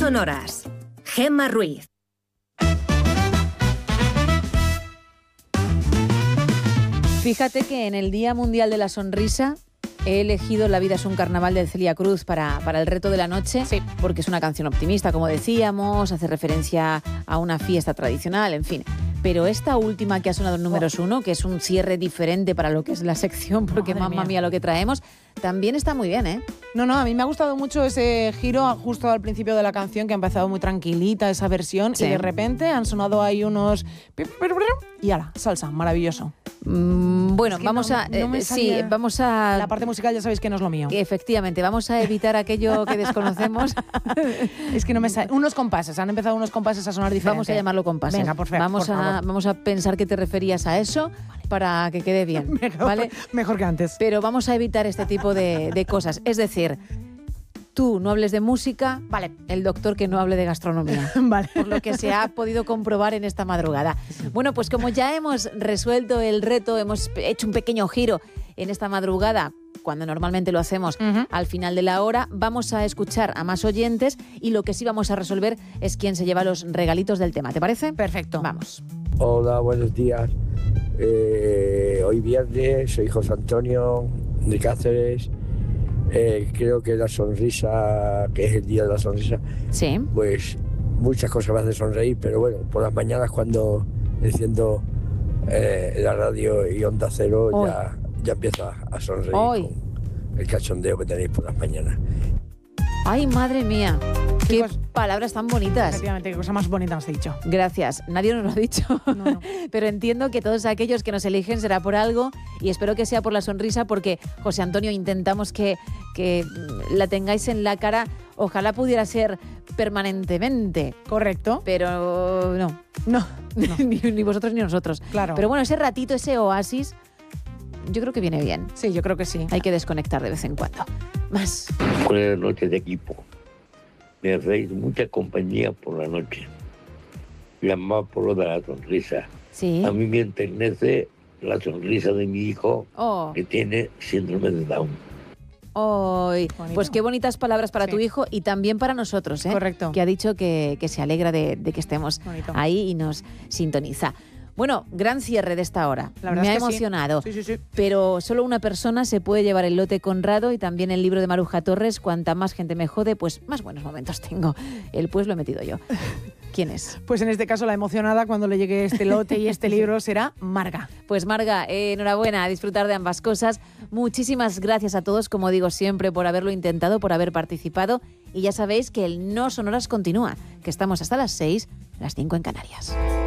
sonoras. Gemma Ruiz. Fíjate que en el Día Mundial de la Sonrisa he elegido La vida es un carnaval de Celia Cruz para el reto de la noche, Sí. porque es una canción optimista, como decíamos, hace referencia a una fiesta tradicional, en fin. Pero esta última que ha sonado en números 1, que es un cierre diferente para lo que es la sección, porque Madre mamma mía. mía lo que traemos, también está muy bien, ¿eh? No, a mí me ha gustado mucho ese giro justo al principio de la canción, que ha empezado muy tranquilita esa versión, Sí. y de repente han sonado ahí unos... y ala, salsa, maravilloso. Bueno, Es que vamos no me sí, salía- vamos a... La parte musical ya sabéis que no es lo mío. Efectivamente, vamos a evitar aquello que desconocemos. Es que no me sale. Unos compases, han empezado unos compases a sonar diferentes. Vamos a llamarlo compases. Venga, por favor. Vamos a pensar que te referías a eso para que quede bien, ¿vale? Mejor que antes. Pero vamos a evitar este tipo de cosas. Es decir, tú no hables de música, Vale. el doctor que no hable de gastronomía. Vale. Por lo que se ha podido comprobar en esta madrugada. Bueno, pues como ya hemos resuelto el reto, hemos hecho un pequeño giro en esta madrugada, cuando normalmente lo hacemos al final de la hora, vamos a escuchar a más oyentes y lo que sí vamos a resolver es quién se lleva los regalitos del tema. ¿Te parece? Perfecto. Vamos. Hola, buenos días. Hoy viernes, soy José Antonio de Cáceres. Creo que la sonrisa, que es el día de la sonrisa, Sí. pues muchas cosas me hacen sonreír, pero bueno, por las mañanas cuando enciendo la radio y Onda Cero Hoy. ya empiezo a sonreír Hoy. con el cachondeo que tenéis por las mañanas. Ay, madre mía. Qué Chicos, palabras tan bonitas. Efectivamente, qué cosa más bonita nos ha dicho. Gracias. Nadie nos lo ha dicho. No. Pero entiendo que todos aquellos que nos eligen será por algo y espero que sea por la sonrisa porque, José Antonio, intentamos que la tengáis en la cara. Ojalá pudiera ser permanentemente, Correcto. pero no. No. ni vosotros ni nosotros. Claro. Pero bueno, ese ratito, ese oasis, yo creo que viene bien. Sí, yo creo que sí. Hay que desconectar de vez en cuando. Más. Buenas noches de equipo. Me hacéis mucha compañía por la noche. Llamaba por lo de la sonrisa. Sí. A mí me enternece la sonrisa de mi hijo Oh. que tiene síndrome de Down. Ay, Bonito. pues qué bonitas palabras para Sí. tu hijo y también para nosotros, ¿eh? Correcto. Que ha dicho que se alegra de que estemos Bonito. ahí y nos sintoniza. Bueno, gran cierre de esta hora. La verdad Me ha es que sí. emocionado. Sí. Pero solo una persona se puede llevar el lote Conrado y también el libro de Maruja Torres. Cuanta más gente me jode, pues más buenos momentos tengo. El pues lo he metido yo. ¿Quién es? Pues en este caso la emocionada cuando le llegue este lote y este libro será Marga. Pues Marga, enhorabuena, a disfrutar de ambas cosas. Muchísimas gracias a todos, como digo siempre, por haberlo intentado, por haber participado. Y ya sabéis que el No Sonoras continúa, que estamos hasta las 6, las 5 en Canarias.